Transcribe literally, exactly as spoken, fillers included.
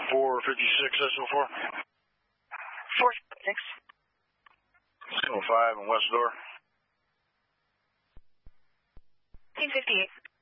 four fifty-six S O four. four six. oh five and West Door. fifteen fifty-eight.